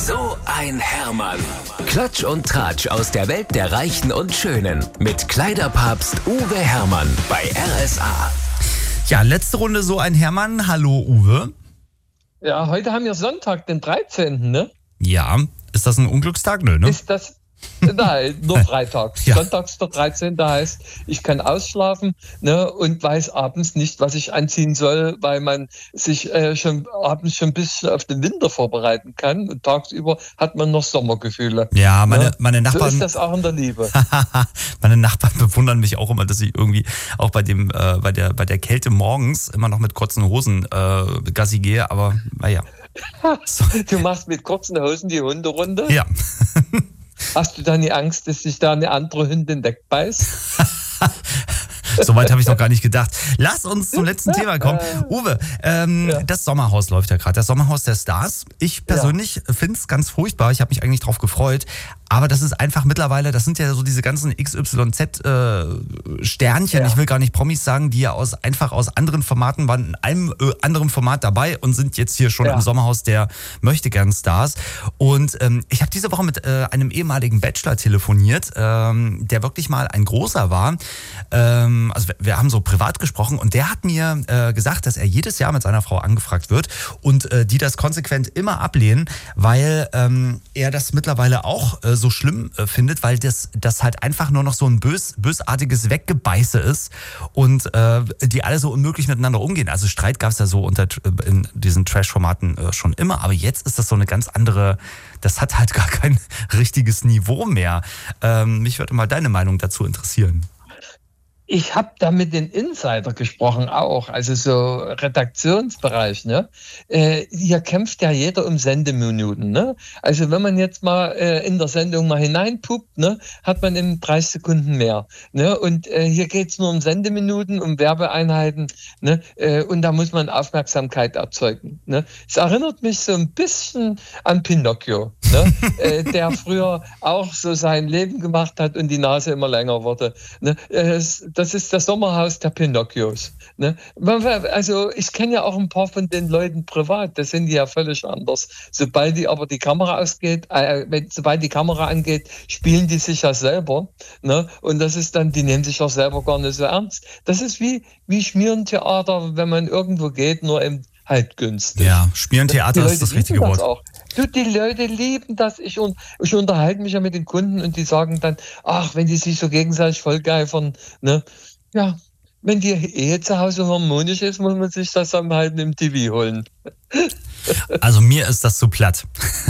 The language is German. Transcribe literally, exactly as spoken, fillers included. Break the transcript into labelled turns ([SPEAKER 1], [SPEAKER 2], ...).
[SPEAKER 1] So ein Hermann. Klatsch und Tratsch aus der Welt der Reichen und Schönen. Mit Kleiderpapst Uwe Hermann bei R S A.
[SPEAKER 2] Ja, letzte Runde so ein Hermann. Hallo Uwe.
[SPEAKER 3] Ja, heute haben wir Sonntag, den dreizehnten, ne?
[SPEAKER 2] Ja, ist das ein Unglückstag? Nö, ne?
[SPEAKER 3] Ist das... Nein, nur freitags.
[SPEAKER 2] Ja.
[SPEAKER 3] Sonntags der dreizehnte heißt, ich kann ausschlafen, ne, und weiß abends nicht, was ich anziehen soll, weil man sich äh, schon abends schon ein bisschen auf den Winter vorbereiten kann und tagsüber hat man noch Sommergefühle.
[SPEAKER 2] Ja, meine,
[SPEAKER 3] ne?
[SPEAKER 2] meine Nachbarn...
[SPEAKER 3] So ist das auch in der Liebe.
[SPEAKER 2] Meine Nachbarn bewundern mich auch immer, dass ich irgendwie auch bei dem äh, bei der bei der Kälte morgens immer noch mit kurzen Hosen äh, Gassi gehe, aber naja. So.
[SPEAKER 3] Du machst mit kurzen Hosen die Hunderunde?
[SPEAKER 2] Ja.
[SPEAKER 3] Hast du dann die Angst, dass sich da eine andere Hündin wegbeißt?
[SPEAKER 2] Soweit habe ich noch gar nicht gedacht. Lass uns zum letzten Thema kommen. Uwe, ähm, ja. Das Sommerhaus läuft ja gerade, das Sommerhaus der Stars. Ich persönlich ja. finde es ganz furchtbar. Ich habe mich eigentlich drauf gefreut. Aber das ist einfach mittlerweile, das sind ja so diese ganzen X Y Z-Sternchen, äh, ja. ich will gar nicht Promis sagen, die ja aus einfach aus anderen Formaten waren, in einem äh, anderen Format dabei und sind jetzt hier schon ja. im Sommerhaus der Möchtegern-Stars. Und ähm, ich habe diese Woche mit äh, einem ehemaligen Bachelor telefoniert, ähm, der wirklich mal ein großer war. Ähm, also wir, wir haben so privat gesprochen und der hat mir äh, gesagt, dass er jedes Jahr mit seiner Frau angefragt wird und äh, die das konsequent immer ablehnen, weil ähm, er das mittlerweile auch äh, so schlimm äh, findet, weil das, das halt einfach nur noch so ein bös, bösartiges Weggebeiße ist und äh, die alle so unmöglich miteinander umgehen. Also Streit gab es ja so unter in diesen Trash-Formaten äh, schon immer, aber jetzt ist das so eine ganz andere, das hat halt gar kein richtiges Niveau mehr. Ähm, mich würde mal deine Meinung dazu interessieren.
[SPEAKER 3] Ich habe da mit den Insider gesprochen auch, also so Redaktionsbereich, ne? Äh, hier kämpft ja jeder um Sendeminuten, ne? Also wenn man jetzt mal äh, in der Sendung mal hineinpuppt, ne, hat man in dreißig Sekunden mehr, ne? Und äh, hier geht's nur um Sendeminuten, um Werbeeinheiten, ne? Äh, und da muss man Aufmerksamkeit erzeugen, ne? Es erinnert mich so ein bisschen an Pinocchio, ne? äh, der früher auch so sein Leben gemacht hat und die Nase immer länger wurde, ne? Äh, Das ist das Sommerhaus der Pinocchios. Ne? Also ich kenne ja auch ein paar von den Leuten privat, das sind die ja völlig anders. Sobald die aber die Kamera ausgeht, äh, sobald die Kamera angeht, spielen die sich ja selber. Ne? Und das ist dann, die nehmen sich auch selber gar nicht so ernst. Das ist wie, wie Schmierentheater, wenn man irgendwo geht, nur im halt günstig.
[SPEAKER 2] Ja, Schmierentheater ist das richtige Wort.
[SPEAKER 3] Auch. Du, die Leute lieben das. Ich, ich unterhalte mich ja mit den Kunden und die sagen dann, ach, wenn die sich so gegenseitig vollgeifern, ne? Ja, wenn die Ehe zu Hause harmonisch ist, muss man sich das dann halt im T V holen.
[SPEAKER 2] Also mir ist das zu platt.